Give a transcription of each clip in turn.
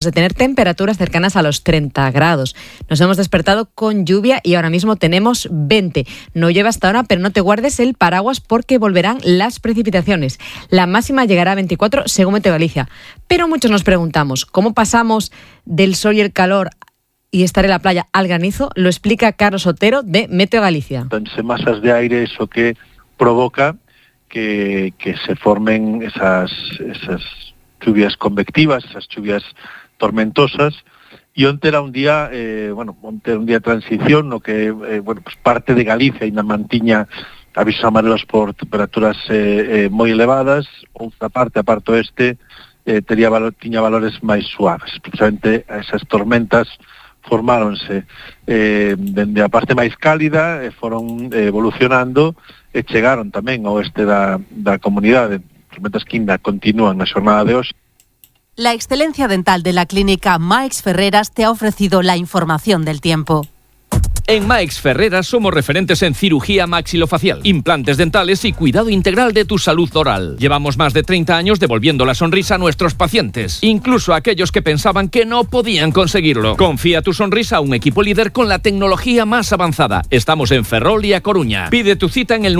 de tener temperaturas cercanas a los 30 grados. Nos hemos despertado con lluvia y ahora mismo tenemos 20. No llueve hasta ahora, pero no te guardes el paraguas porque volverán las precipitaciones. La máxima llegará a 24 según Meteo Galicia. Pero muchos nos preguntamos, ¿cómo pasamos del sol y el calor y estar en la playa al granizo? Lo explica Carlos Otero de Meteo Galicia. En masas de aire, eso que provoca que se formen esas lluvias convectivas, esas lluvias tormentosas, y onte era un día de transición, no que pues parte de Galicia ainda mantiña avisos amarelos por temperaturas moi elevadas, outra parte, a parte oeste, tiña valores máis suaves. Precisamente esas tormentas formáronse dende a parte máis cálida e foron evolucionando e chegaron tamén ao oeste da comunidade. Tormentas que ainda continúan na xornada de hoxe. La excelencia dental de la clínica Maix Ferreras te ha ofrecido la información del tiempo. En Maix Ferreras somos referentes en cirugía maxilofacial, implantes dentales y cuidado integral de tu salud oral. Llevamos más de 30 años devolviendo la sonrisa a nuestros pacientes, incluso a aquellos que pensaban que no podían conseguirlo. Confía tu sonrisa a un equipo líder con la tecnología más avanzada. Estamos en Ferrol y A Coruña. Pide tu cita en el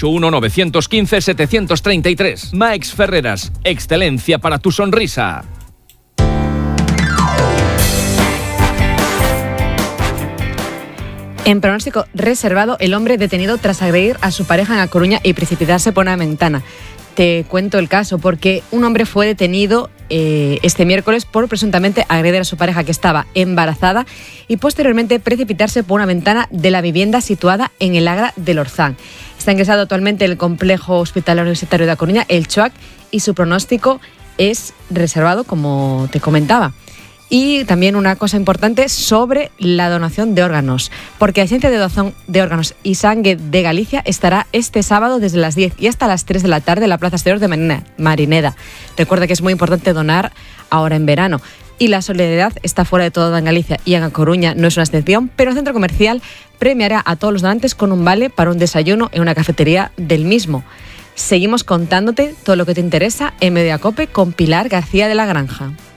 981-915-733. Maix Ferreras, excelencia para tu sonrisa. En pronóstico reservado, el hombre detenido tras agredir a su pareja en A Coruña y precipitarse por una ventana. Te cuento el caso porque un hombre fue detenido este miércoles por presuntamente agredir a su pareja que estaba embarazada y posteriormente precipitarse por una ventana de la vivienda situada en el Agra del Orzán. Está ingresado actualmente en el complejo hospitalario universitario de A Coruña, el CHOAC, y su pronóstico es reservado, como te comentaba. Y también una cosa importante sobre la donación de órganos, porque la Agencia de Donación de Órganos y Sangre de Galicia estará este sábado desde las 10 y hasta las 3 de la tarde en la Plaza Exterior de Marineda. Recuerda que es muy importante donar ahora en verano. Y la solidaridad está fuera de todo en Galicia y en A Coruña no es una excepción, pero el centro comercial premiará a todos los donantes con un vale para un desayuno en una cafetería del mismo. Seguimos contándote todo lo que te interesa en Mediacope con Pilar García de la Granja.